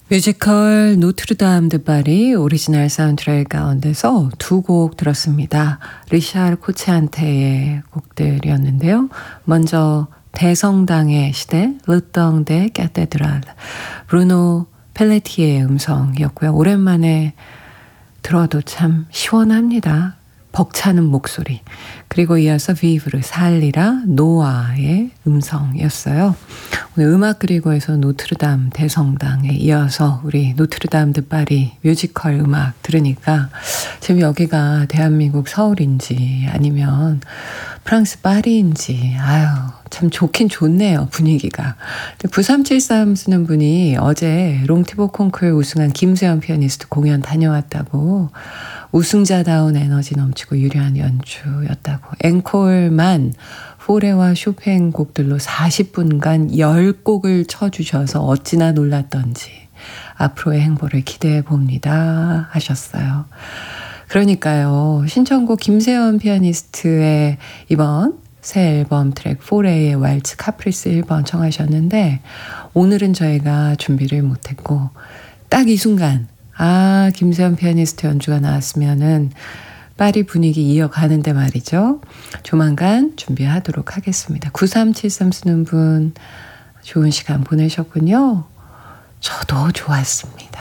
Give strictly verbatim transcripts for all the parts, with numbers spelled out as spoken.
뮤지컬 노트르담 드 파리 오리지널 사운드트랙 가운데서 두 곡 들었습니다. 리샬 코체한테의 곡들이었는데요. 먼저 대성당의 시대 르덩 데 까테드랄 브루노 펠레티의 음성이었고요. 오랜만에 들어도 참 시원합니다. 벅차는 목소리. 그리고 이어서 비브르 살리라 노아의 음성이었어요. 오늘 음악 그리고에서 노트르담 대성당에 이어서 우리 노트르담 드 파리 뮤지컬 음악 들으니까 지금 여기가 대한민국 서울인지 아니면 프랑스 파리인지 아유 참 좋긴 좋네요. 분위기가. 구삼칠삼 쓰는 분이 어제 롱티보 콩쿠르 우승한 김세현 피아니스트 공연 다녀왔다고 우승자다운 에너지 넘치고 유려한 연주였다고. 앵콜만 포레와 쇼팽 곡들로 사십 분간 십 곡을 쳐주셔서 어찌나 놀랐던지 앞으로의 행보를 기대해 봅니다 하셨어요. 그러니까요. 신청곡 김세현 피아니스트의 이번 새 앨범 트랙 포레의 왈츠 카프리스 일 번 청하셨는데 오늘은 저희가 준비를 못했고 딱 이 순간 아 김세현 피아니스트 연주가 나왔으면은 파리 분위기 이어가는데 말이죠. 조만간 준비하도록 하겠습니다. 구삼칠삼 쓰는 분 좋은 시간 보내셨군요. 저도 좋았습니다.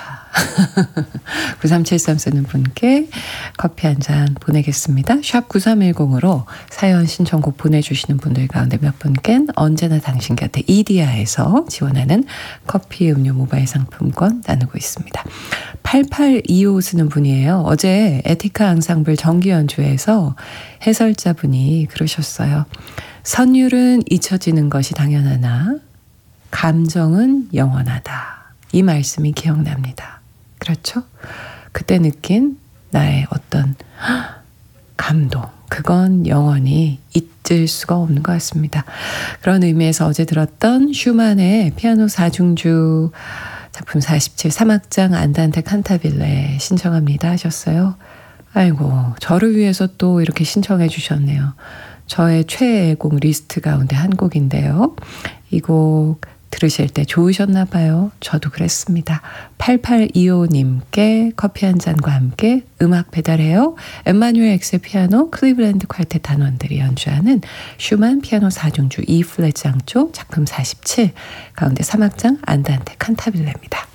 구삼칠삼 쓰는 분께 커피 한 잔 보내겠습니다. 샵 구삼일공으로 사연 신청곡 보내주시는 분들 가운데 몇 분께는 언제나 당신 곁에 이디야에서 지원하는 커피 음료 모바일 상품권 나누고 있습니다. 팔팔이오 쓰는 분이에요. 어제 에티카 앙상블 정기 연주회에서 해설자분이 그러셨어요. 선율은 잊혀지는 것이 당연하나 감정은 영원하다. 이 말씀이 기억납니다. 그렇죠? 그때 느낀 나의 어떤 감동, 그건 영원히 잊을 수가 없는 것 같습니다. 그런 의미에서 어제 들었던 슈만의 피아노 사중주 작품 사십칠 삼 악장 안단테 칸타빌레 신청합니다 하셨어요. 아이고 저를 위해서 또 이렇게 신청해 주셨네요. 저의 최애곡 리스트 가운데 한 곡인데요. 이 곡 들으실 때 좋으셨나 봐요. 저도 그랬습니다. 팔팔이오님께 커피 한 잔과 함께 음악 배달해요. 엠마뉴엘 엑셀 피아노 클리블랜드 퀄텟 단원들이 연주하는 슈만 피아노 사중주 E 플랫 장조 작품 사십칠 가운데 삼 악장 안단테 칸타빌레입니다.